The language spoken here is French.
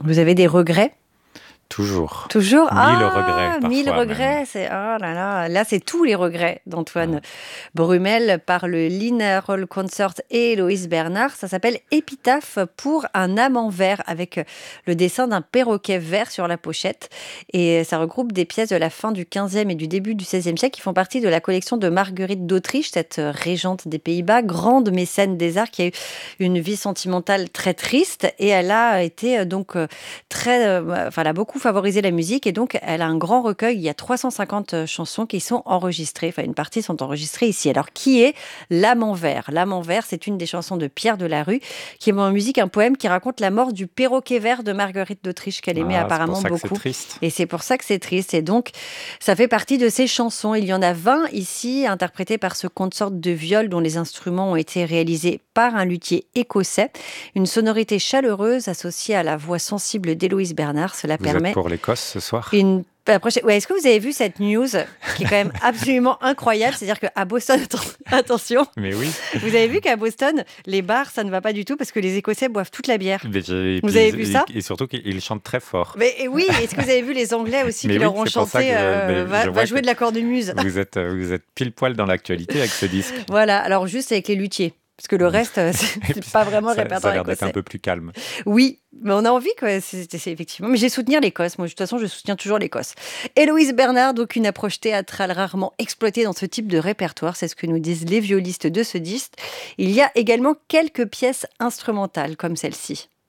Vous avez des regrets? Toujours. Toujours? 1000 regrets Ah! 1000 parfois même. regrets, c'est oh là là, là, c'est tous les regrets Mmh. d'Antoine Brumel par le Linerol Consort et Héloïse Bernard. Ça s'appelle Épitaphe pour un amant vert avec le dessin d'un perroquet vert sur la pochette. Et ça regroupe des pièces de la fin du 15e et du début du 16e siècle qui font partie de la collection de Marguerite d'Autriche, cette régente des Pays-Bas, grande mécène des arts qui a eu une vie sentimentale très triste. Et elle a été elle a beaucoup favorisé la musique et donc elle a un grand recueil. Il y a 350 chansons qui sont enregistrées. Enfin, une partie sont enregistrées ici. Alors, qui est L'Amant Vert? L'Amant Vert, c'est une des chansons de Pierre Delarue qui met en musique un poème qui raconte la mort du perroquet vert de Marguerite d'Autriche qu'elle aimait Ah, c'est pour apparemment ça que c'est beaucoup. triste. Et c'est pour ça que c'est triste. Et donc, ça fait partie de ces chansons. Il y en a 20 ici, interprétées par ce consort de viol dont les instruments ont été réalisés par un luthier écossais. Une sonorité chaleureuse associée à la voix sensible d'Héloïse Bernard. Cela Vous êtes permet pour l'Écosse ce soir? une ouais, est-ce que vous avez vu cette news qui est quand même absolument incroyable? C'est-à-dire qu'à Boston, attention, Mais oui. vous avez vu qu'à Boston, les bars, ça ne va pas du tout parce que les Écossais boivent toute la bière. Et Vous puis, avez vu ça? et surtout qu'ils chantent très fort. Mais et oui, est-ce que vous avez vu les Anglais aussi qui Mais oui, leur ont c'est pour ça chanté que je va vois que jouer de la cornemuse? vous êtes pile poil dans l'actualité avec ce disque. Voilà, alors juste avec les luthiers. Parce que le reste, Et c'est puis, pas vraiment le ça a répertoire l'air d'être un écossais. peu plus calme. Oui, mais on a envie que c'est effectivement. Mais j'ai soutenir l'Écosse. Moi, de toute façon, je soutiens toujours l'Écosse. Héloïse Bernard, donc une approche théâtrale rarement exploitée dans ce type de répertoire. C'est ce que nous disent les violistes de ce disque. Il y a également quelques pièces instrumentales comme celle-ci.